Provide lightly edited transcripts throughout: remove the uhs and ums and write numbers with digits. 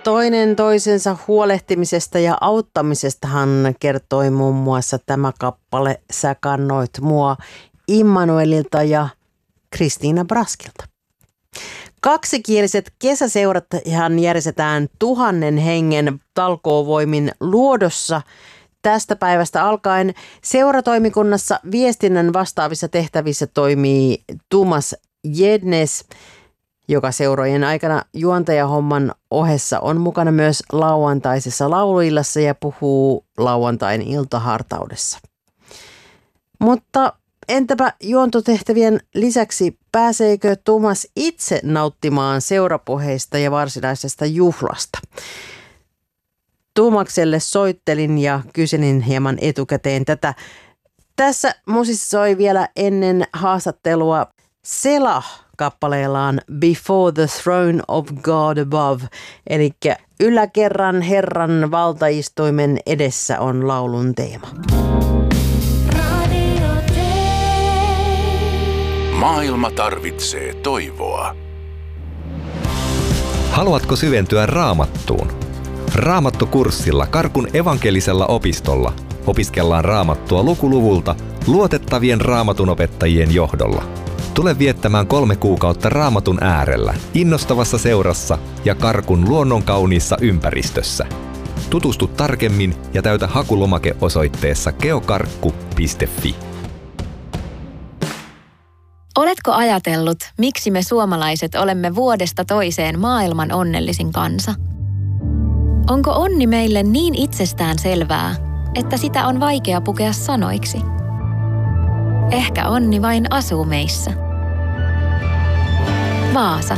Toinen toisensa huolehtimisesta ja auttamisestahan kertoi muun muassa tämä kappale Sä kannoit mua Immanuelilta ja Kristiina Braskilta. Kaksikieliset kesäseurathan järjestetään 1000 hengen talkoovoimin Luodossa tästä päivästä alkaen. Seuratoimikunnassa viestinnän vastaavissa tehtävissä toimii Tuomas Jednes, joka seurojen aikana juontajahomman ohessa on mukana myös lauantaisessa lauluillassa ja puhuu lauantain iltahartaudessa. Mutta entäpä juontotehtävien lisäksi pääseekö Tuomas itse nauttimaan seurapuheista ja varsinaisesta juhlasta? Tuomakselle soittelin ja kyselin hieman etukäteen tätä. Tässä musissoi vielä ennen haastattelua Selah kappaleellaan Before the Throne of God Above, eli yläkerran Herran valtaistuimen edessä on laulun teema. Maailma tarvitsee toivoa. Haluatko syventyä Raamattuun? Raamattukurssilla Karkun evankelisella opistolla opiskellaan Raamattua lukuluvulta luotettavien raamatunopettajien johdolla. Tule viettämään 3 kuukautta Raamatun äärellä, innostavassa seurassa ja Karkun luonnonkauniissa ympäristössä. Tutustu tarkemmin ja täytä hakulomake osoitteessa geokarkku.fi. Oletko ajatellut, miksi me suomalaiset olemme vuodesta toiseen maailman onnellisin kansa? Onko onni meille niin itsestään selvää, että sitä on vaikea pukea sanoiksi? Ehkä onni vain asuu meissä. Vaasa.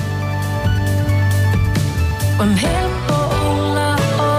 On helppo olla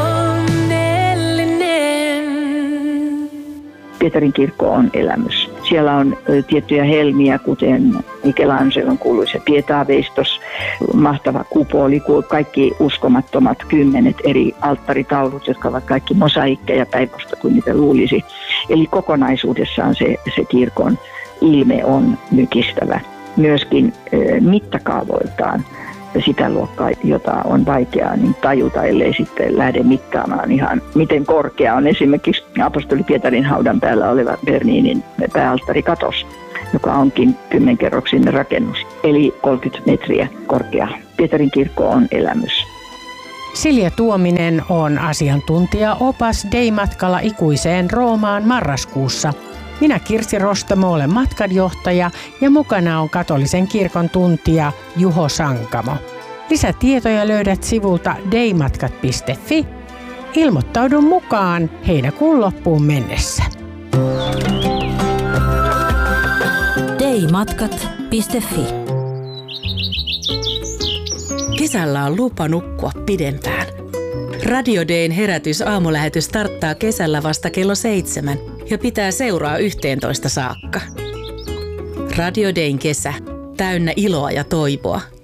onnellinen. Pietarin kirkko on elämys. Siellä on tiettyjä helmiä, kuten Michelangelon kuuluisa Pietaveistos, mahtava kupoli, kaikki uskomattomat 10 eri alttaritaudut, jotka ovat kaikki mosaikkeja päinvastoin kuin niitä luulisi. Eli kokonaisuudessaan se kirkon ilme on mykistävä. Myöskin mittakaavoiltaan sitä luokkaa, jota on vaikeaa niin tajuta, ellei sitten lähde mittaamaan ihan, miten korkea on esimerkiksi apostoli Pietarin haudan päällä oleva Berninin pääalttarikatos, joka onkin 10-kerroksinen rakennus, eli 30 metriä korkea. Pietarin kirkko on elämys. Silja Tuominen on asiantuntija-opas Dei-matkalla ikuiseen Roomaan marraskuussa. Minä Kirsi Rostamo olen matkanjohtaja ja mukana on katolisen kirkon tuntija Juho Sankamo. Lisätietoja löydät sivulta deimatkat.fi. Ilmoittaudun mukaan heinäkuun loppuun mennessä. deimatkat.fi. Kesällä on lupa nukkua pidempään. Radio Dayn herätys aamulähetys starttaa kesällä vasta kello 7 ja pitää seuraa 11 saakka. Radio Dayn kesä, täynnä iloa ja toivoa.